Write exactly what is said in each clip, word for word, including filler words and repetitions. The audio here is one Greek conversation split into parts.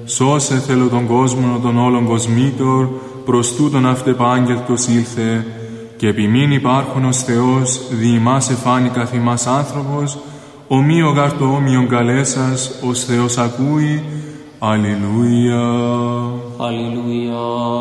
Σώσε θέλω τον κόσμο των όλων κοσμήτων, προς τούτον αυτεπάγγελτος ήλθε, και επιμήν υπάρχον ως Θεός, δι' ημάς εφάνει καθ' ημάς άνθρωπος, ομοίο γάρ το όμοιον καλέσας, ως Θεός ακούει. Αλληλούια. Αλληλούια.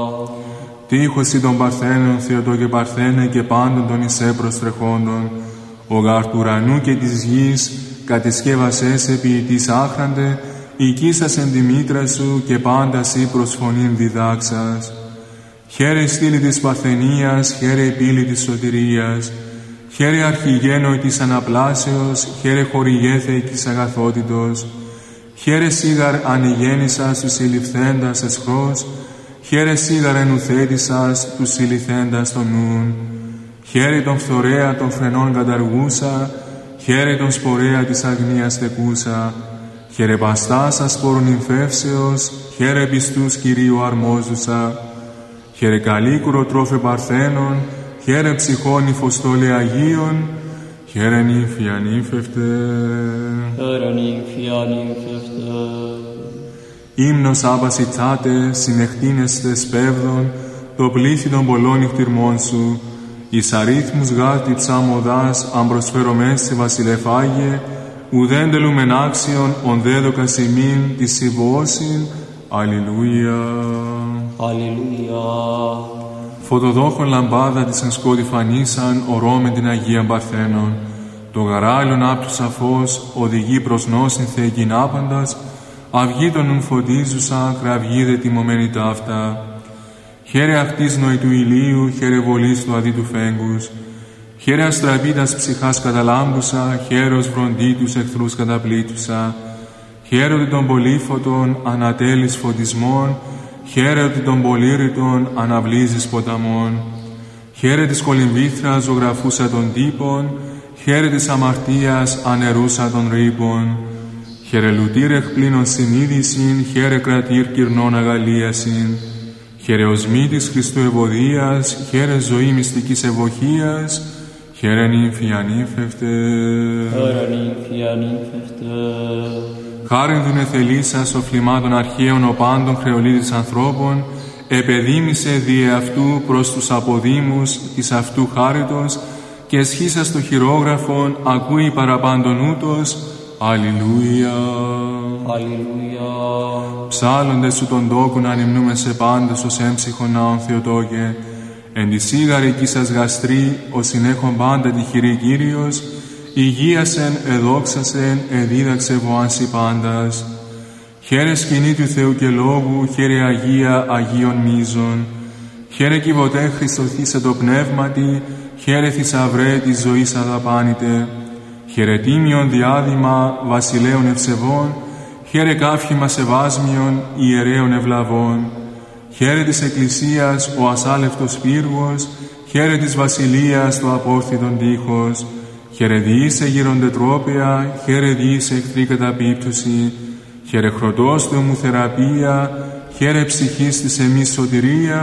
Τύχωση των Παρθένων, Θεοτό και Παρθένε, και πάντων των εις έπρος τρεχόντων, ο γάρ του ουρανού και της γης, κατεσκεύασες επί της άχραντε, οικίσας εν τη μήτρα σου, και πάντα σύ προς φωνήν διδάξας. Χαίρε η στήλη της Παρθενίας, χαίρε η πύλη της σωτηρίας, χαίρε αρχηγένοι της αναπλάσεως, χαίρε χορηγέθε της αγαθότητος, χαίρε σίγαρ ανηγέννησας τους συλληφθέντας εσχρός, χαίρε σίγαρ ενουθέτησας τους συλληφθέντας των νουν, χαίρε τον φθορέα των φρενών καταργούσα, χαίρε τον σπορέα της αγνίας τεκούσα, χαίρε παστάσας σπόρων νυμφεύσεως, χαίρε πιστούς Κυρίου αρμόζουσα, χαίρε καλίκουρο τρόφε Παρθένων, χαίρε ψυχών υφοστόλε Αγίων, χαίρε νύμφη ανύμφευτε. Χαίρε νύμφη ανύμφευτε. Ύμνος άπαση τσάτε, συνεχτίνεστε σπέβδον, το πλήθη των πολλών νυχτυρμών σου, εις αρίθμους γάτι ψάμοδάς, αν προσφέρομες σε βασιλεφάγε, ουδέν τελούμεν άξιον, ον δέδοκας ημίν της συμβώσιν. Αλληλούια. Αλληλούια. Φωτοδόχον λαμπάδα της εν σκότη φανίσαν, ορώμεν την Αγία Παρθένων. Το γαράλιον άπτουσα φως, οδηγεί προς νόσιν θεεκήν άπαντας, αυγή των νουν φωτίζουσα, κραυγίδε τιμωμένη ταύτα. Χαίρε αχτής νοη του ηλίου, χαίρε βολής του αδί του φέγγους, χαίρε αστραπίτας ψυχάς καταλάμπουσα, χαίρος βροντί τους εχθρούς καταπλήτουσα, χαίρε ότι των πολύφωτων ανατέλεις φωτισμών, χαίρε ότι των πολύρητων αναβλύζεις ποταμών, χαίρε της κολυμβήθρας ζωγραφούσα των τύπων, χαίρε της αμαρτίας ανερούσα των ρήπων, χαίρε λουτήρ εκπλήνων συνείδησιν, χαίρε κρατήρ κυρνών αγαλίασιν, χαίρε οσμή της Χριστού ευωδίας, χαίρε ζωή μυστικής ευωχίας, χαίρε νύμφη ανύμφευτε. Χαίρε νύμφη ανύμφευτε. Χάριν δουν εθελήσας ο φλιμάτων αρχαίων ο πάντων χρεολίδης ανθρώπων, επεδίμησε δι' αυτού προς τους αποδήμους της αυτού χάριτος, και εσχίσας το χειρόγραφον ακούει παραπάντων ούτως. Αλληλούια. Αλληλούια. Ψάλλονται σου τον τόκου να ανυμνούμε σε πάντες ως έμψυχον ναόν Θεοτόκε, εν τη σίγαρη εκεί σας γαστρή, ως συνέχον πάντα τη χειρή Κύριος, υγείασεν, εδόξασεν, εδίδαξε βοάνσι πάντας. Χαίρε σκηνή του Θεού και Λόγου, χαίρε Αγία Αγίων Μίζων, χαίρε κυβωτέ Χριστοθήσε το πνεύματι, χαίρε θησαυρέ της ζωής αδαπάνητε, χαίρε τίμιον διάδημα βασιλέων ευσεβών, χαίρε κάφημα σεβάσμιον ιερέων ευλαβών, χαίρε της Εκκλησίας ο ασάλευτος πύργος, χαίρε της βασιλείας το απόρθιτον τείχος, χαίρε διήσε γύρονται τρόπια, χαίρε διήσε εχθρή καταπίπτωση, χαίρε χρωτός του μου θεραπεία, χαίρε ψυχής της εμείς σωτηρία,